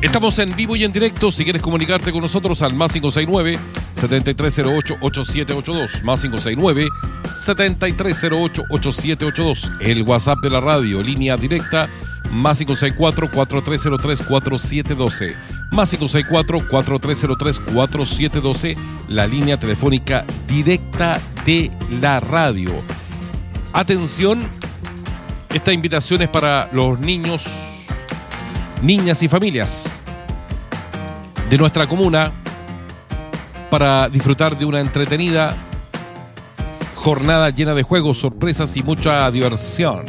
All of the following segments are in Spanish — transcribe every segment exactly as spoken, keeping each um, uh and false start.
Estamos en vivo y en directo. Si quieres comunicarte con nosotros al más cinco seis nueve, siete tres cero ocho, ocho siete ocho dos, más cinco seis nueve, siete tres cero ocho, ocho siete ocho dos, el WhatsApp de la radio, línea directa, más cinco seis cuatro, cuatro tres cero tres, cuatro siete uno dos, más cinco seis cuatro, cuatro tres cero tres, cuatro siete uno dos, la línea telefónica directa de la radio. Atención, esta invitación es para los niños, niñas y familias de nuestra comuna para disfrutar de una entretenida jornada llena de juegos, sorpresas y mucha diversión.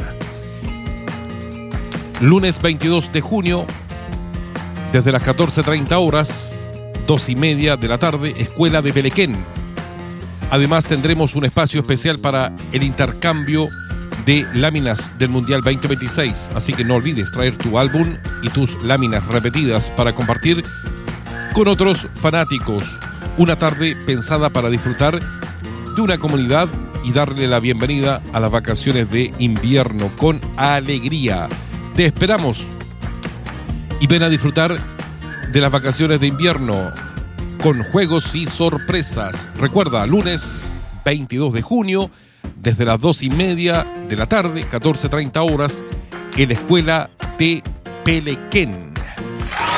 Lunes veintidós de junio, desde las catorce treinta horas, dos y media de la tarde, Escuela de Pelequén. Además tendremos un espacio especial para el intercambio de láminas del Mundial veinte veintiséis, así que no olvides traer tu álbum y tus láminas repetidas para compartir con otros fanáticos. Una tarde pensada para disfrutar de una comunidad y darle la bienvenida a las vacaciones de invierno con alegría. Te esperamos y ven a disfrutar de las vacaciones de invierno con juegos y sorpresas. Recuerda, lunes veintidós de junio, desde las dos y media de la tarde, catorce treinta horas, en la Escuela de Pelequén.